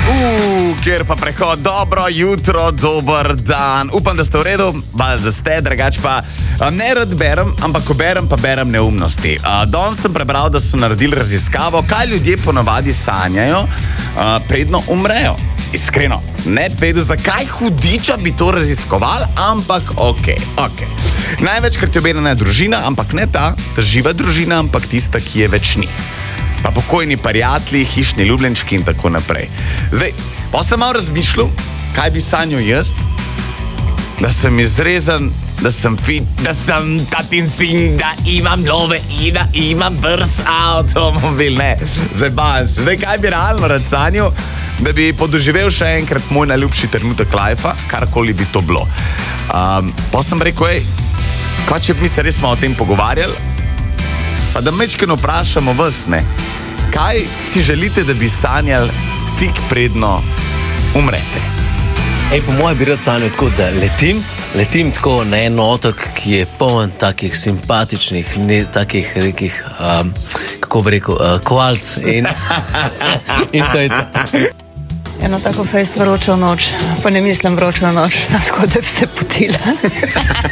Kjer pa prehod, dobro jutro, dober dan. Upam, da ste v redu, da ste, drugač pa ne rad berem, ampak ko berem, pa berem neumnosti. Danes sem prebral, da so naredili raziskavo, kaj ljudje ponavadi sanjajo, predno umrejo. Iskreno, ne vedo, zakaj hudiča bi to raziskovali, ampak ok. Največkrat je omenjena družina, ampak ne ta živa družina, ampak tista, ki je več ni. Pa pokojni prijatelji, hišni ljubljenčki in tako naprej. Zdaj, pa sem malo razmišljal, kaj bi sanjal jaz, da sem izrezan, da sem fit, da sem tatin sin, da imam nove in da imam brz avtomobil. Ne, zabavam se. Zdaj, kaj bi realno rad sanjal, da bi podoživel še enkrat moj najljubši trenutek lajfa, karkoli bi to bilo. Pa sem rekel, kaj če bi se res malo o tem pogovarjali, pa da mečkeno vprašamo vas, ne, kaj si želite, da bi sanjali tik predno umrete? Po mojem bi rad sanjal tako, da letim tako na en otok, ki je poln takih simpatičnih, takih rekih, kako bi rekel, koalc in to je to. Eno tako fejst vročo noč, pa ne mislim vročo noč, samo tako, da bi se potila.